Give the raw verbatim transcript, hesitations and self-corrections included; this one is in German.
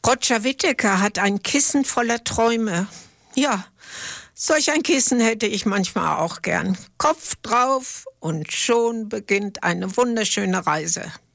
Roger Whittaker hat ein Kissen voller Träume. Ja, solch ein Kissen hätte ich manchmal auch gern. Kopf drauf und schon beginnt eine wunderschöne Reise.